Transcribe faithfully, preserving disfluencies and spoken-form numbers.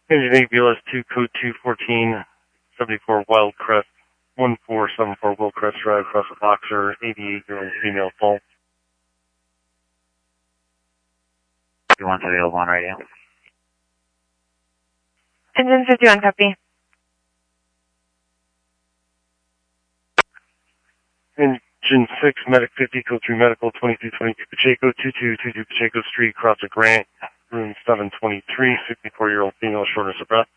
Engine eight B L S two, code two fourteen seventy-four Wild Crest, one four seven four Wildcrest Drive, across the Boxer, eighty-eight-year-old female fault. fifty-one available on radio. Engine fifty-one, copy. Engine six, Medic fifty, code three Medical, twenty-two twenty-two Pacheco, two two two two Pacheco Street, across the Grant, room seven twenty-three, sixty-four-year-old female, shortness of breath.